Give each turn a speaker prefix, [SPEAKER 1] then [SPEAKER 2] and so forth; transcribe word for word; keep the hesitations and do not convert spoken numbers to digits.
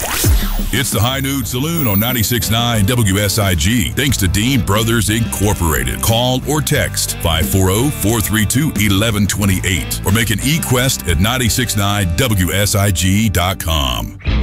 [SPEAKER 1] It's the High Noon Saloon on ninety-six point nine W S I G. Thanks to Dean Brothers Incorporated. Call or text five four zero, four three two, one one two eight or make an e-quest at nine six nine W S I G dot com.